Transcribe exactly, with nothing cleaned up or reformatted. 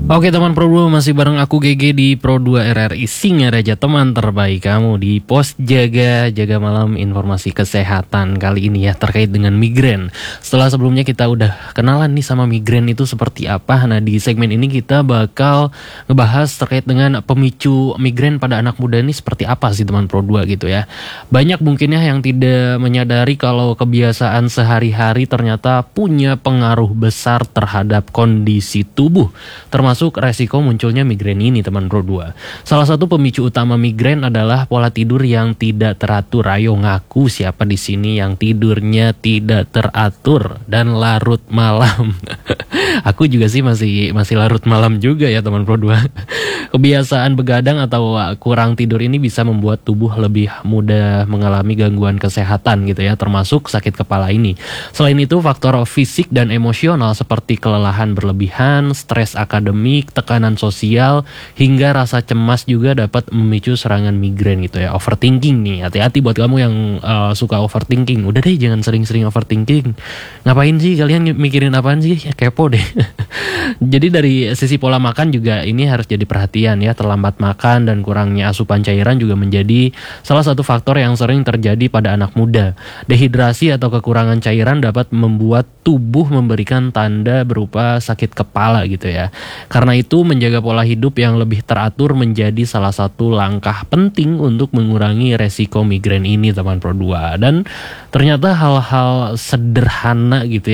Oke teman Pro dua, masih bareng aku G G di Pro dua R R I Singaraja, teman terbaik kamu di pos jaga jaga malam informasi kesehatan kali ini ya, terkait dengan migrain. Setelah sebelumnya kita udah kenalan nih sama migrain itu seperti apa. Nah di segmen ini kita bakal ngebahas terkait dengan pemicu migrain pada anak muda ini seperti apa sih teman Pro dua gitu ya. Banyak mungkinnya yang tidak menyadari kalau kebiasaan sehari-hari ternyata punya pengaruh besar terhadap kondisi tubuh, termasuk resiko munculnya migrain ini teman Pro dua. Salah satu pemicu utama migrain adalah pola tidur yang tidak teratur. Ayo ngaku siapa di sini yang tidurnya tidak teratur dan larut malam. Aku juga sih masih masih larut malam juga ya teman Pro dua. Kebiasaan begadang atau kurang tidur ini bisa membuat tubuh lebih mudah mengalami gangguan kesehatan gitu ya, termasuk sakit kepala ini. Selain itu, faktor fisik dan emosional seperti kelelahan berlebihan, stres akademik, tekanan sosial, hingga rasa cemas juga dapat memicu serangan migrain gitu ya. Overthinking nih, hati-hati buat kamu yang uh, suka overthinking. Udah deh jangan sering-sering overthinking. Ngapain sih kalian mikirin apaan sih? Ya, kepo deh. Jadi dari sisi pola makan juga ini harus jadi perhatian ya. Terlambat makan dan kurangnya asupan cairan juga menjadi salah satu faktor yang sering terjadi pada anak muda. Dehidrasi atau kekurangan cairan dapat membuat tubuh memberikan tanda berupa sakit kepala gitu ya. Karena itu menjaga pola hidup yang lebih teratur menjadi salah satu langkah penting untuk mengurangi resiko migrain ini teman Pro dua. Dan ternyata hal-hal sederhana gitu ya